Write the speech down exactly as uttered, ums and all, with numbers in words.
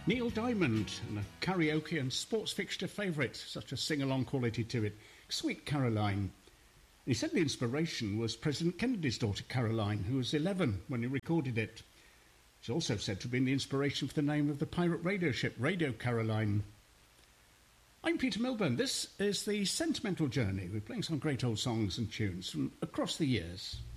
Neil Diamond, and a karaoke and sports fixture favourite, such a sing-along quality to it, Sweet Caroline. He said the inspiration was President Kennedy's daughter Caroline, who was eleven when he recorded it. It's also said to have been the inspiration for the name of the pirate radio ship Radio Caroline. I'm Peter Milburn. This is the Sentimental Journey. We're playing some great old songs and tunes from across the years.